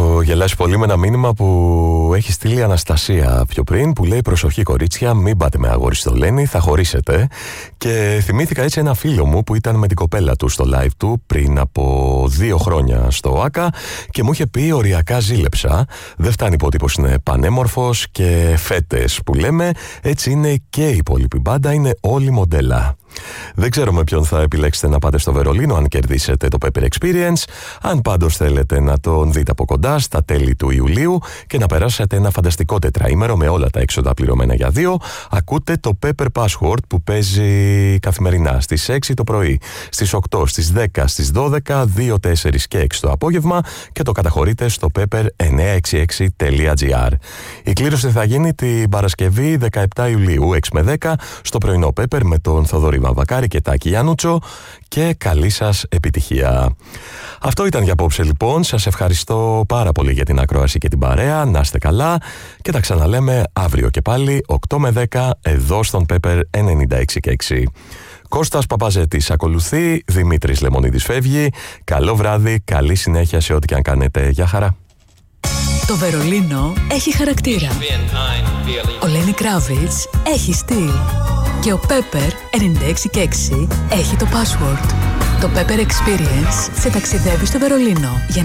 Έχω γελάσει πολύ με ένα μήνυμα που έχει στείλει η Αναστασία πιο πριν, που λέει: προσοχή κορίτσια, μην πάτε με αγόρι στο Λένι, θα χωρίσετε. Και θυμήθηκα έτσι ένα φίλο μου που ήταν με την κοπέλα του στο live του πριν από 2 χρόνια στο ΆΚΑ και μου είχε πει: οριακά ζήλεψα. Δεν φτάνει που ο τύπος είναι πανέμορφος και φέτες που λέμε, έτσι είναι και η υπόλοιπη μπάντα, είναι όλη μοντέλα. Δεν ξέρω με ποιον θα επιλέξετε να πάτε στο Βερολίνο αν κερδίσετε το Pepper Experience. Αν πάντως θέλετε να τον δείτε από κοντά στα τέλη του Ιουλίου και να περάσετε ένα φανταστικό τετραήμερο με όλα τα έξοδα πληρωμένα για 2, ακούτε το Pepper Password που παίζει καθημερινά στις 6 το πρωί, στις 8, στις 10, στις 12, 2, 4 και 6 το απόγευμα και το καταχωρείτε στο pepper966.gr. Η κλήρωση θα γίνει την Παρασκευή 17 Ιουλίου 6 με 10 στο πρωινό Pepper με τον Θοδωρή Βαμβακάρη και Τάκη Γιάννουτσο και καλή σας επιτυχία. Αυτό ήταν για απόψε λοιπόν. Σας ευχαριστώ πάρα πολύ για την ακρόαση και την παρέα. Να είστε καλά και τα ξαναλέμε αύριο και πάλι 8 με 10 εδώ στον Pepper 96,6. Κώστας Παπαζέτης ακολουθεί, Δημήτρης Λεμονίδης φεύγει. Καλό βράδυ, καλή συνέχεια σε ό,τι και αν κάνετε. Γεια χαρά. Το Βερολίνο έχει χαρακτήρα. Ο Λένι Κράβιτς έχει στυλ. Και ο Pepper 96,6 έχει το password. Το Pepper Experience σε ταξιδεύει στο Βερολίνο για